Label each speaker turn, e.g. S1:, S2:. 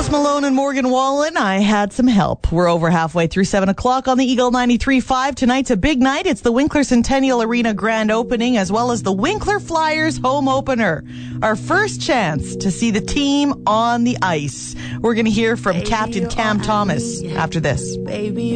S1: Post Malone and Morgan Wallen, I Had Some Help. We're over halfway through 7 o'clock on the Eagle 93.5. Tonight's a big night. It's the Winkler Centennial Arena grand opening as well as the Winkler Flyers home opener. Our first chance to see the team on the ice. We're going to hear from Captain Cam Thomas after this. Baby.